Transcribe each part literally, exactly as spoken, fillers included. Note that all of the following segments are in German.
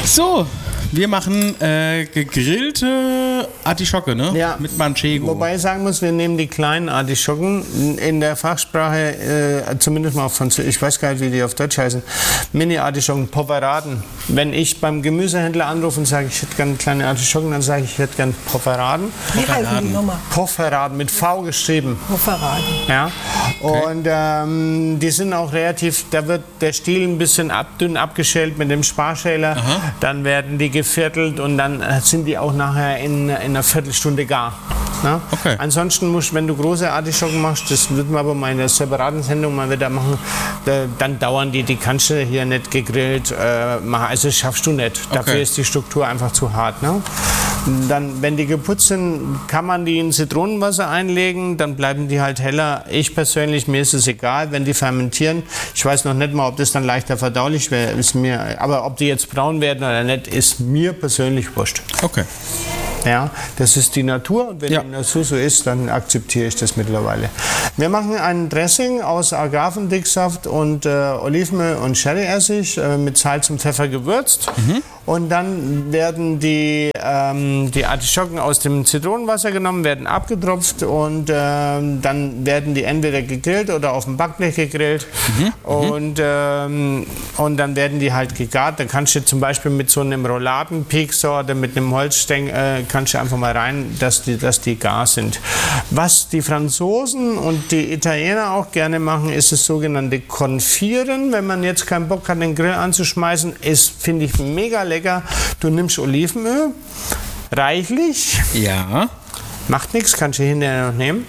So, wir machen äh, gegrillte Artischocke, ne? Ja. Mit Manchego. Wobei ich sagen muss, wir nehmen die kleinen Artischocken. In der Fachsprache, äh, zumindest mal auf Französisch, ich weiß gar nicht, wie die auf Deutsch heißen, Mini-Artischocken, Pofferaden. Wenn ich beim Gemüsehändler anrufe und sage, ich hätte gerne kleine Artischocken, dann sage ich, ich hätte gerne Pofferaden. Wie heißen die nochmal? Pofferaden, mit V geschrieben. Pofferaden. Ja. Okay. Und ähm, die sind auch relativ, da wird der Stiel ein bisschen ab, dünn abgeschält mit dem Sparschäler. Aha. Dann werden die geviertelt und dann sind die auch nachher in, in einer Viertelstunde gar. Ne? Okay. Ansonsten musst, wenn du große Artischocken machst, das wird man aber mal in einer separaten Sendung mal wieder machen, da, dann dauern die, die kannst du hier nicht gegrillt äh, machen, also das schaffst du nicht. Okay. Dafür ist die Struktur einfach zu hart. Ne? Dann, wenn die geputzt sind, kann man die in Zitronenwasser einlegen, dann bleiben die halt heller. Ich persönlich, mir ist es egal, wenn die fermentieren. Ich weiß noch nicht mal, ob das dann leichter verdaulich wäre, ist mir, aber ob die jetzt braun werden oder nicht, ist mir persönlich wurscht. Okay. Ja, das ist die Natur und wenn Ja. die Natur so ist, dann akzeptiere ich das mittlerweile. Wir machen ein Dressing aus Agavendicksaft und äh, Olivenöl und Sherryessig äh, mit Salz und Pfeffer gewürzt. Mhm. Und dann werden die, ähm, die Artischocken aus dem Zitronenwasser genommen, werden abgetropft und ähm, dann werden die entweder gegrillt oder auf dem Backblech gegrillt. Mhm. Und, ähm, und dann werden die halt gegart. Da kannst du zum Beispiel mit so einem Rouladenpiekser oder mit einem Holzstängel äh, kannst du einfach mal rein, dass die, dass die gar sind. Was die Franzosen und die Italiener auch gerne machen, ist das sogenannte Konfieren. Wenn man jetzt keinen Bock hat, den Grill anzuschmeißen, ist, finde ich, mega lecker. Du nimmst Olivenöl, reichlich, Ja. macht nichts, kannst du hinterher noch nehmen.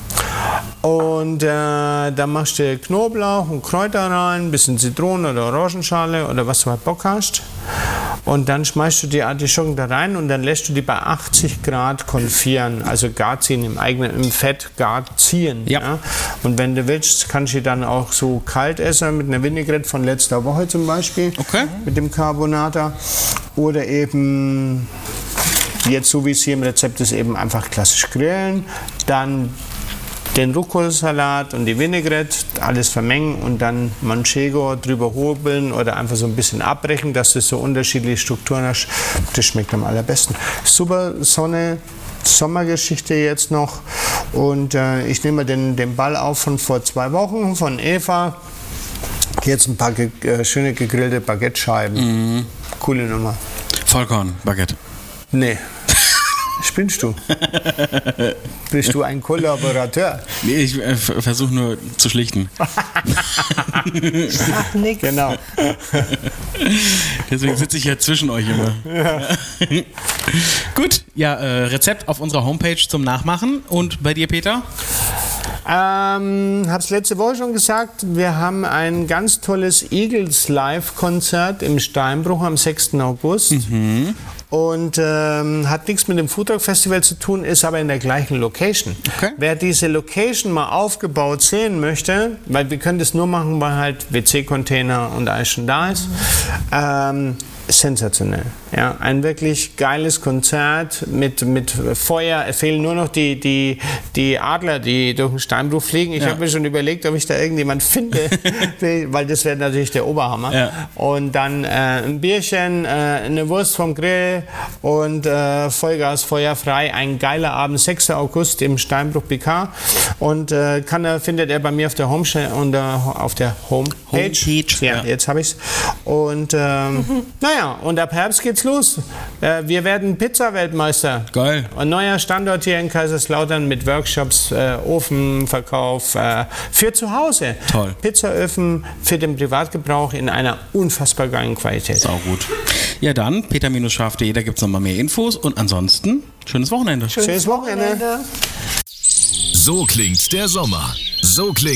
Und äh, dann machst du Knoblauch und Kräuter rein, ein bisschen Zitrone oder Orangenschale oder was du halt Bock hast. Und dann schmeißt du die Artischocken da rein und dann lässt du die bei achtzig Grad konfieren, also gar ziehen, im eigenen im Fett gar ziehen. Ja. Ja? Und wenn du willst, kannst du die dann auch so kalt essen, mit einer Vinaigrette von letzter Woche zum Beispiel, Okay. mit dem Carbonata. Oder eben, jetzt so wie es hier im Rezept ist, eben einfach klassisch grillen, dann den Rucola-Salat und die Vinaigrette, alles vermengen und dann Manchego drüber hobeln oder einfach so ein bisschen abbrechen, dass du so unterschiedliche Strukturen hast. Das schmeckt am allerbesten. Super Sonne, Sommergeschichte jetzt noch und äh, ich nehme den, den Ball auf von vor zwei Wochen von Eva. Jetzt ein paar ge äh, schöne gegrillte Baguette-Scheiben. Mhm. Coole Nummer. Vollkorn-Baguette. Nee. Spinnst du? Bist du ein Kollaborateur? Nee, ich äh, versuche nur zu schlichten. Ach, nix. Genau. Deswegen sitze ich ja zwischen euch immer. Ja. Gut, ja, äh, Rezept auf unserer Homepage zum Nachmachen. Und bei dir, Peter? Ähm, hab's letzte Woche schon gesagt, wir haben ein ganz tolles Eagles Live-Konzert im Steinbruch am sechsten August. Mhm. Und ähm, hat nichts mit dem Foodtruck Festival zu tun, ist aber in der gleichen Location. Okay. Wer diese Location mal aufgebaut sehen möchte, weil wir können das nur machen, weil halt W C-Container und alles schon da ist, mhm. ähm, sensationell. Ja, ein wirklich geiles Konzert mit, mit Feuer. Es fehlen nur noch die, die, die Adler, die durch den Steinbruch fliegen. Ich ja. habe mir schon überlegt, ob ich da irgendjemand finde, weil das wäre natürlich der Oberhammer. Ja. Und dann äh, ein Bierchen, äh, eine Wurst vom Grill und äh, Vollgas, feuerfrei. Ein geiler Abend, sechster August im Steinbruch B K. Und äh, kann er, findet er bei mir auf der Homepage und äh, auf der Homepage. Homepage. Ja, ja, jetzt habe ich's. Und ähm, naja, und ab Herbst geht's los. Äh, wir werden Pizza-Weltmeister. Geil. Ein neuer Standort hier in Kaiserslautern mit Workshops, äh, Ofenverkauf äh, für zu Hause. Toll. Pizzaöfen für den Privatgebrauch in einer unfassbar geilen Qualität. Sau gut. Ja dann, peter scharf punkt de, da gibt es nochmal mehr Infos. Und ansonsten, schönes Wochenende. Schönes Wochenende. Wochenende. So klingt der Sommer. So klingt